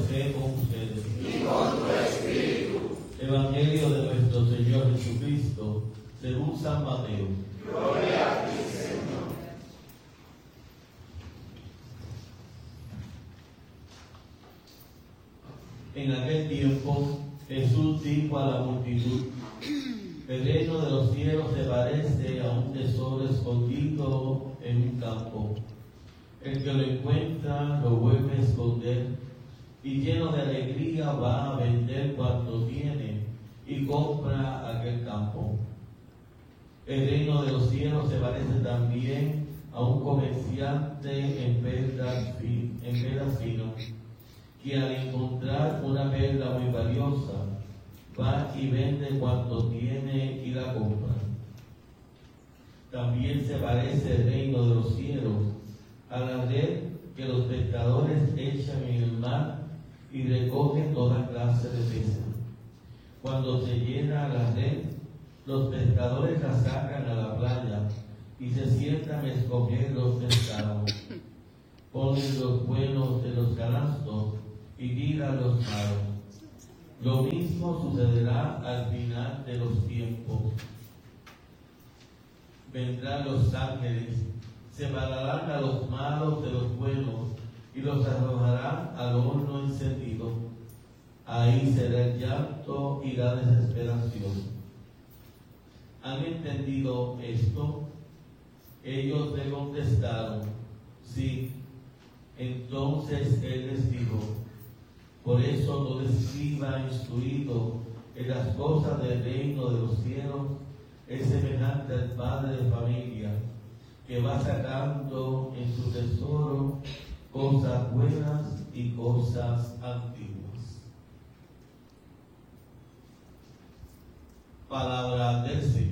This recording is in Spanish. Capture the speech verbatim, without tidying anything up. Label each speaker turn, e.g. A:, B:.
A: esté con ustedes.
B: Y con tu espíritu.
A: Evangelio de nuestro Señor Jesucristo, según San Mateo.
B: Gloria a ti, Señor.
A: En aquel tiempo, Jesús dijo a la multitud: el reino de los cielos se parece a un tesoro escondido en un campo. El que lo encuentra lo vuelve a esconder y lleno de alegría va a vender cuanto tiene y compra aquel campo. El reino de los cielos se parece también a un comerciante en perlas en perlas finas, que al encontrar una perla muy valiosa va y vende cuanto tiene y la compra. También se parece el reino de los cielos a la red que los pescadores echan en el mar y recogen toda clase de peces. Cuando se llena la red, los pescadores la sacan a la playa y se sientan a escoger los pescados. Ponen los buenos de los canastos y tiran los malos. Lo mismo sucederá al final de los tiempos. Vendrán los ángeles, separarán a los malos de los buenos y los arrojarán al horno encendido. Ahí será el llanto y la desesperación. ¿Han entendido esto? Ellos le contestaron: sí. Entonces él les dijo: por eso todo escriba instruido en las cosas del reino de los cielos es semejante al padre de familia, que va sacando en su tesoro cosas buenas y cosas antiguas. Palabra del Señor.